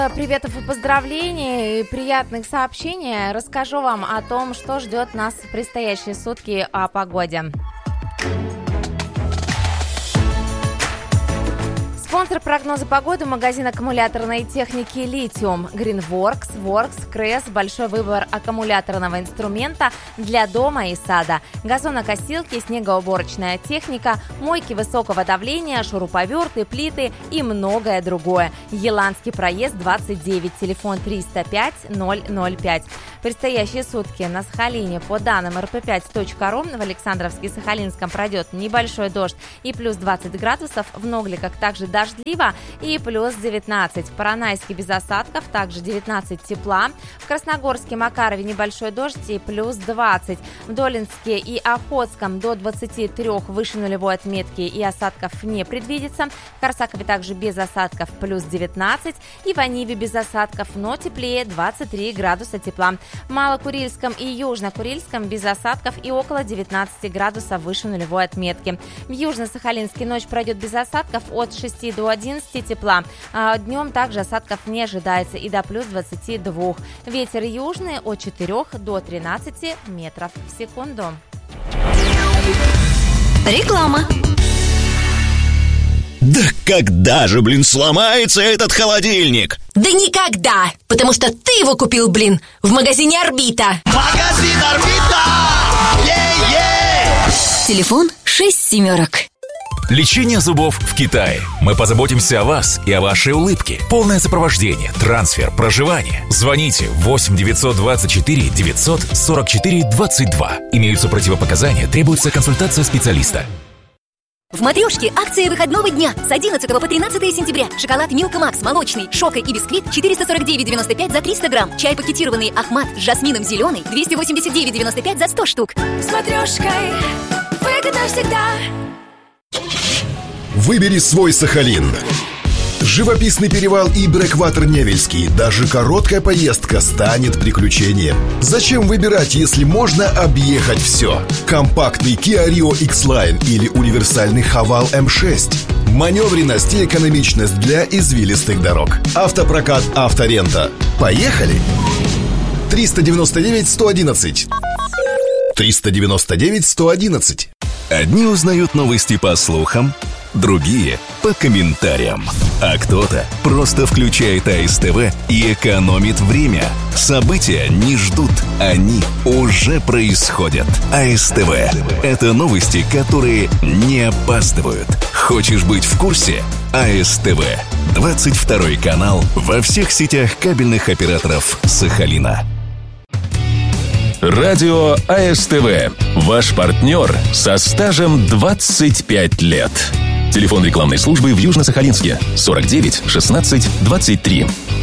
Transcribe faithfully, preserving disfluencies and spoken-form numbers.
Приветов и поздравлений, и приятных сообщений. Расскажу вам о том, что ждет нас в предстоящие сутки о погоде. Спонсор прогноза погоды – магазин аккумуляторной техники «Литиум». Greenworks, Works, Кресс – большой выбор аккумуляторного инструмента для дома и сада. Газонокосилки, снегоуборочная техника, мойки высокого давления, шуруповерты, плиты и многое другое. Еланский проезд, двадцать девять, телефон триста пять ноль ноль пять. Предстоящие сутки на Сахалине, по данным эр пэ пять точка ру, в Александровске-Сахалинском пройдет небольшой дождь и плюс двадцать градусов, в Ногликах также дождливо и плюс девятнадцать. В Поронайске без осадков, также девятнадцать тепла. В Красногорске, Макарове небольшой дождь и плюс двадцать. В Долинске и Охотском до двадцати трёх выше нулевой отметки и осадков не предвидится. В Корсакове также без осадков, плюс девятнадцать. И в Аниве без осадков, но теплее, двадцать три градуса тепла. В Малокурильском и Южно-Курильском без осадков и около девятнадцати градусов выше нулевой отметки. В Южно-Сахалинске ночь пройдет без осадков от шести до одиннадцати тепла. А днем также осадков не ожидается и до плюс двадцати двух. Ветер южный от четырёх до тринадцати метров в секунду. Реклама. Да когда же, блин, сломается этот холодильник? Да никогда! Потому что ты его купил, блин, в магазине «Орбита». Магазин «Орбита». Е-е! Телефон шесть семерок. Лечение зубов в Китае. Мы позаботимся о вас и о вашей улыбке. Полное сопровождение, трансфер, проживание. Звоните восемь девятьсот двадцать четыре девятьсот сорок четыре двадцать два. Имеются противопоказания, требуется консультация специалиста. В «Матрешке» акции выходного дня с одиннадцатого по тринадцатое сентября. Шоколад «Милка Макс» молочный, шоко и бисквит четыреста сорок девять девяносто пять за триста грамм. Чай пакетированный «Ахмат» с жасмином зеленый двести восемьдесят девять девяносто пять за сто штук. С «Матрешкой» выгодно всегда. Выбери свой Сахалин. Живописный перевал и Брэкватер Невельский. Даже короткая поездка станет приключением. Зачем выбирать, если можно объехать все? Компактный Kia Rio X-Line или универсальный Haval эм шесть. Маневренность и экономичность для извилистых дорог. Автопрокат «Авторента». Поехали! триста девяносто девять сто одиннадцать. триста девяносто девять сто одиннадцать. Одни узнают новости по слухам, другие – по комментариям. А кто-то просто включает а эс тэ вэ и экономит время. События не ждут, они уже происходят. а эс тэ вэ – это новости, которые не опаздывают. Хочешь быть в курсе? а эс тэ вэ. двадцать второй канал во всех сетях кабельных операторов Сахалина. Радио а эс тэ вэ. Ваш партнер со стажем двадцать пять лет. Телефон рекламной службы в Южно-Сахалинске сорок девять шестнадцать двадцать три.